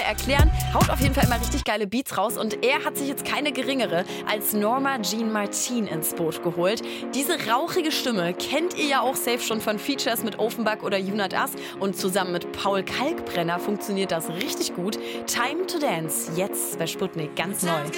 erklären. Haut auf jeden Fall immer richtig geile Beats raus. Und er hat sich jetzt keine geringere als Norma Jean Martin ins Boot geholt. Diese rauchige Stimme kennt ihr ja auch safe schon von Features mit Offenbach oder Junat As. Und zusammen mit Paul Kalkbrenner funktioniert das richtig gut. Time to Dance, jetzt bei Sputnik ganz neu.